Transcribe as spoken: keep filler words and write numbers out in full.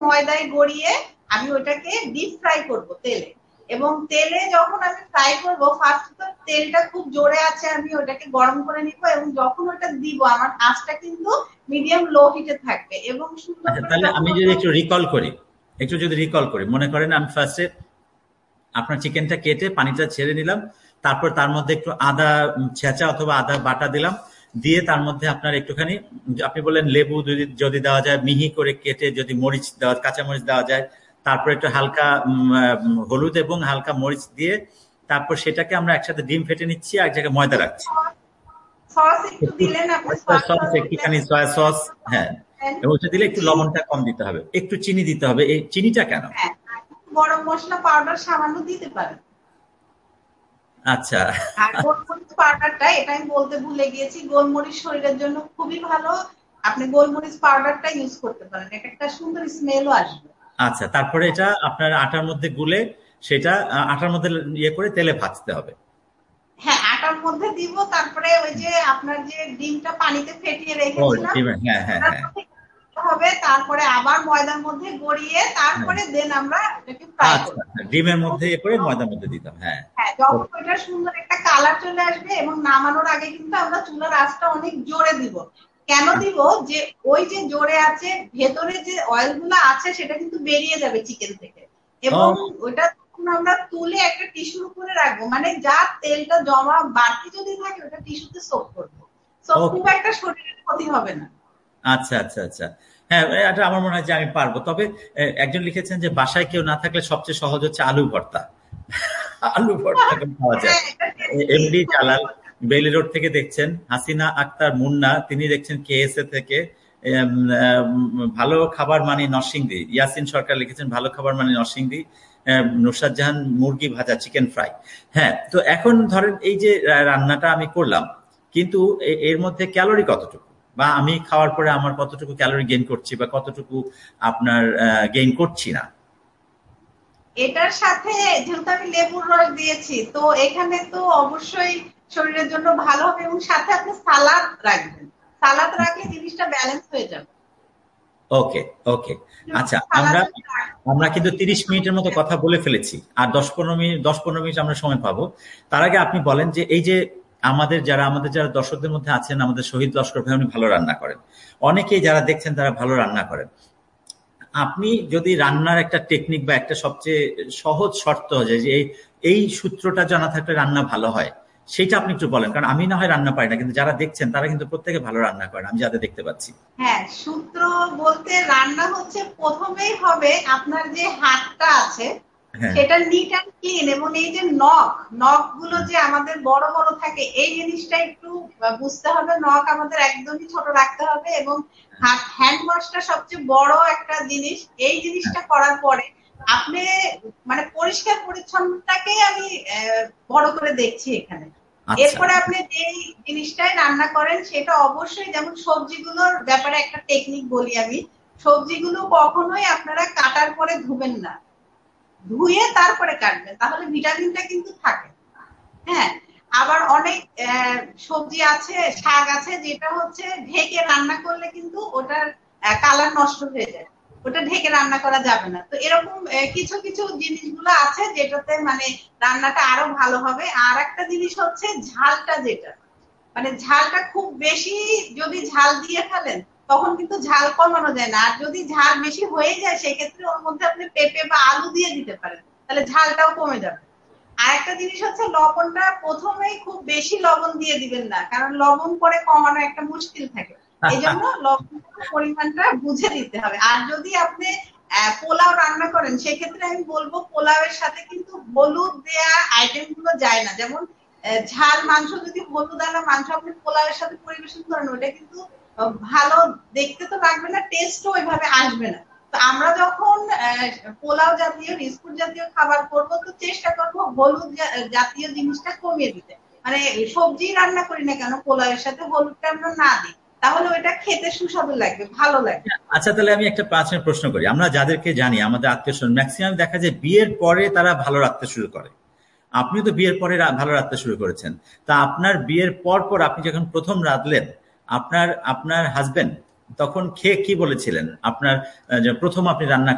ময়দায় গড়িয়ে আমি ওটাকে ডিপ ফ্রাই করব তেলে, এবং তেলে যখন আমি ফ্রাই করব ফার্স্ট তো তেলটা খুব জোরে আছে, আমি ওটাকে গরম করে নিব, এবং যখন ওটা দিব আমার আঁচটা কিন্তু মিডিয়াম লো হিটে থাকবে এবং সুন্দর আচ্ছা, করে তাহলে যখন আমি যদি ওটা। একটু রিকল করি, একটু যদি রিকল করি, মনে করেন আমি ফার্স্টে আপনার চিকেনটা কেটে পানিটা ছেড়ে নিলাম, তারপর তার মধ্যে একটু আদা ছেঁচা অথবা আদা বাটা দিলাম, দিয়ে তার মধ্যে আপনার একটুখানি আপনি বললেন লেবু যদি যদি দেওয়া যায়, মিহি করে কেটে যদি মরিচ দেওয়া, কাঁচা মরিচ দেওয়া যায়, তারপর একটু হালকা হলুদ এবং হালকা মরিচ দিয়ে তারপর সেটাকে আমরা একসাথে ডিম ফেটে নিচ্ছি, আর এক জায়গায় ময়দা রাখছি। সস একটু দিলেন আপনি, সয়া সস, সস দিলেন, একটুখানি সয়া সস, হ্যাঁ, এবং ওটা দিলে একটু চিনি, লবণটা কম দিতে হবে, একটু চিনি দিতে হবে। এই চিনিটা কেন? হ্যাঁ, গরম মশলা পাউডার সামান্য দিতে পারেন। আচ্ছা। আর গোলমরিচ পাউডারটা, এটা আমি বলতে ভুলে গিয়েছি, গোলমরিচ শরীরের জন্য খুবই ভালো। আপনি গোলমরিচ পাউডারটা ইউজ করতে পারেন, এটা একটা সুন্দর স্মেলও আসবে। আচ্ছা, তারপরে এটা আপনার আটার মধ্যে গুলে সেটা আহ, আটার মধ্যে ইয়ে করে তেলে ভাজতে হবে। হ্যাঁ, আটার মধ্যে দিব, তারপরে ওই যে আপনার যে ডিমটা পানিতে ফেটিয়ে ও রেখেছিলাম ডিমের, হ্যাঁ হ্যাঁ ওটার হ্যাঁ মধ্যে দিতে হবে, তারপরে আবার ময়দার মধ্যে গড়িয়ে হ্যাঁ। তারপরে দেন আমরা এটাকে ফ্রাই আচ্ছা করব। আচ্ছা, ডিমের মধ্যে ইয়ে করে ময়দার মধ্যে দিতাম, হ্যাঁ। হ্যাঁ, ও, যখন ওইটা সুন্দর একটা কালার চলে আসবে এবং নামানোর আগে কিন্তু আমরা চুলার আঁচটা অনেক জোরে দিব। কেন দিব? যে ওই যে জোরে আছে, ভেতরে যে অয়েল গুলো আছে সেটা কিন্তু বেরিয়ে যাবে চিকেন থেকে, এবং ও, ওইটা তখন আমরা তুলে একটা টিস্যুর উপরে রাখবো, মানে যা তেলটা জমা বাড়তি যদি থাকে ওটা টিস্যুতে সোক করবো। So okay. খুব একটা শরীরের ক্ষতি হবে না। আচ্ছা আচ্ছা আচ্ছা, হ্যাঁ, এটা আমার মনে হয় যে আমি পারবো। তবে এ, একজন লিখেছেন যে বাসায় কেউ না থাকলে সবচেয়ে সহজ হচ্ছে আলু ভর্তা। আলু ভর্তা কেমন পাওয়া যায়? হ্যাঁ, এটা টেস্টি, এমডি খুবই জালাল মজা। বেইলি রোড থেকে দেখছেন, হাসিনা আক্তার মুন্না তিনি দেখছেন কেএসএ থেকে। এম, আম, ভালো খাবার মানে নরসিংদী, ইয়াসিন সরকার লিখেছেন ভালো খাবার মানে নরসিংদী। আম, নুসরাত জাহান মুরগি ভাজা, চিকেন ফ্রাই। হ্যাঁ, তো এখন ধরেন এই যে রা- রান্নাটা আমি করলাম, কিন্তু এ- এর মধ্যে ক্যালোরি কতটুকু, বা আমি খাওয়ার পরে আমার কতটুকু ক্যালোরি গেইন করছি বা কতটুকু আপনার গেইন করছি না? এটার সাথে যেহেতু আমি লেবুর রস দিয়েছি, তো এখানে তো অবশ্যই শরীরের জন্য ভালো হবে, এবং সাথে আপনি সালাদ রাখবেন। সালাদ রাখলে জিনিসটা ব্যালেন্স হয়ে যাবে। ওকে, ওকে। আচ্ছা, সালাদ আমরা যদি রাখেন আমরা তাহলে কিন্তু তিরিশ জিনিসটা মিনিটের মতো কথা বলে ফেলেছি, আর দশ পনেরো মিনিট দশ পনেরো মিনিট আমরা সময় পাবো। তার আগে আপনি বলেন যে এই যে আমাদের যারা আমাদের যারা দর্শকদের মধ্যে আছেন, আমাদের শহীদ লস্কর ভাই উনি ভালো রান্না করেন, অনেকেই যারা দেখছেন তারা ভালো রান্না করেন। আপনি যদি রান্নার একটা টেকনিক বা একটা সবচেয়ে সহজ শর্ত যে যে এই এই সূত্রটা জানা থাকলে রান্না ভালো হয়, সেটা আপনি একটু বলেন। কারণ আমি না হয় রান্না পারি না, কিন্তু যারা দেখছেন তারা কিন্তু প্রত্যেকে ভালো রান্না করেন, আমি যাদের দেখতে পাচ্ছি। হ্যাঁ, সূত্র বলতে রান্না হচ্ছে প্রথমেই হবে আপনার যে হাতটা আছে হ্যাঁ সেটা নিট অ্যান্ড ক্লিন, এবং এই যে নখ, নখ গুলো যে আমাদের বড় বড় থাকে এই জিনিসটা একটু বুঝতে হবে। নখ আমাদের একদমই ছোট রাখতে হবে, এবং হাত হ্যান্ড ওয়াশটা সবচেয়ে বড় একটা জিনিস। এই হ্যাঁ। জিনিসটা করার পরে আপনি মানে পরিষ্কার পরিচ্ছন্নতাকেই আমি আহ, বড় করে দেখছি এখানে। আচ্ছা। এরপরে আপনি যেই জিনিসটাই রান্না করেন সেটা অবশ্যই, যেমন সবজিগুলোর ব্যাপারে একটা টেকনিক বলি আমি, সবজিগুলো কখনোই আপনারা কাটার পরে ধুবেন না, ধুয়ে তারপরে কাটবেন, তাহলে ভিটামিনটা কিন্তু থাকে। হ্যাঁ, আবার অনেক আহ, সবজি আছে, শাক আছে যেটা হচ্ছে ঢেকে রান্না করলে কিন্তু ওটার কালার নষ্ট হয়ে যায়, ওটা ঢেকে রান্না করা যাবে না। তো এরকম আহ, কিছু কিছু জিনিসগুলো আছে যেটাতে মানে রান্নাটা আরো ভালো হবে। আর একটা জিনিস হচ্ছে ঝালটা, যেটা মানে ঝালটা খুব বেশি যদি ঝাল দিয়ে ফেলেন তখন কিন্তু ঝাল কমানো যায় না, আর যদি ঝাল বেশি হয়ে যায় সেক্ষেত্রে ওর মধ্যে আপনি পেঁপে বা আলু দিয়ে দিতে পারেন, তাহলে ঝালটাও কমে যাবে। আরেকটা জিনিস হচ্ছে লবণটা প্রথমেই খুব বেশি লবণ দিয়ে দিবেন না, কারণ লবণ পরে কমানো একটা মুশকিল থাকে। এই জন্য লবণের পরিমাণটা বুঝে দিতে হবে। আর যদি আপনি আহ, পোলাও রান্না করেন সেক্ষেত্রে আমি বলবো পোলাওয়ের সাথে কিন্তু হলুদ দেয়া আইটেম গুলো যায় না। যেমন আহ, ঝাল মাংস, যদি হলুদ আলা মাংস আপনি পোলাওয়ের সাথে পরিবেশন করেন ওটা কিন্তু আহ, ভালো দেখতে তো লাগবে না, টেস্টও ওইভাবে আসবে না। তো আমরা যখন আহ, পোলাও জাতীয় বিস্কুট জাতীয় খাবার করবো তো চেষ্টা করবো হলুদ জা- জাতীয় জিনিসটা কমিয়ে দিতে। মানে সবজি রান্না করি না কেন পোলাওয়ের সাথে হলুদটা আমরা না দিই, তাহলে ওইটা খেতে সুস্বাদু লাগবে, ভালো লাগবে। আচ্ছা, তাহলে আমি একটা পাঁচ মিনিট প্রশ্ন করি। আমরা যাদেরকে জানি আমাদের আত্মীয় স্বজন ম্যাক্সিমাম দেখা যায় বিয়ের পরে তারা ভালো রাখতে শুরু করে। আপনিও তো বিয়ের পরে রা- ভালো রাখতে শুরু করেছেন। তা আপনার বিয়ের পর পর আপনি যখন প্রথম রাঁধলেন, আপনার আপনার হাজবেন্ড তখন খেয়ে কি বলেছিলেন? আপনার আহ, যে প্রথম আপনি রান্না